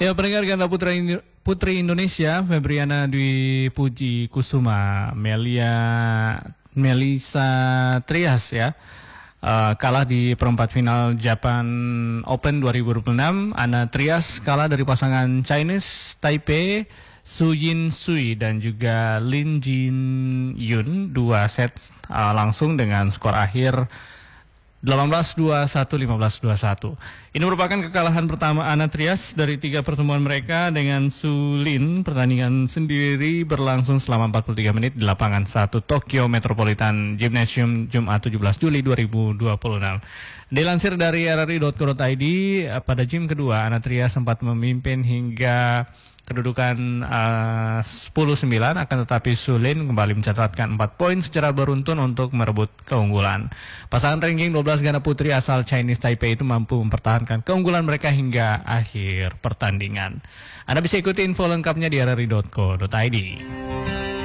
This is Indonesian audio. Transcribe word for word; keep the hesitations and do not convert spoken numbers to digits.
Ya, pendengar ganda putra Indo- Putri Indonesia, Febriana Dwi Puji Kusuma, Melia Melisa Trias ya, uh, kalah di perempat final Japan Open dua ribu dua puluh enam. Ana Trias kalah dari pasangan Chinese Taipei Su Yin Sui dan juga Lin Jin Yun, dua set uh, langsung dengan skor akhir delapan belas dua puluh satu, lima belas dua puluh satu. Ini merupakan kekalahan pertama Ana Trias dari tiga pertemuan mereka dengan Su Lin. Pertandingan sendiri berlangsung selama empat puluh tiga menit di lapangan satu Tokyo Metropolitan Gymnasium Jumat tujuh belas Juli dua ribu dua puluh enam. Dilansir dari r r i titik co titik i d, pada game kedua Ana Trias sempat memimpin hingga kedudukan uh, sepuluh sembilan, akan tetapi Su Lin kembali mencatatkan empat poin secara beruntun untuk merebut keunggulan. Pasangan ranking dua belas ganda putri asal Chinese Taipei itu mampu mempertahankan keunggulan mereka hingga akhir pertandingan. Anda bisa ikuti info lengkapnya di r r i titik co titik i d.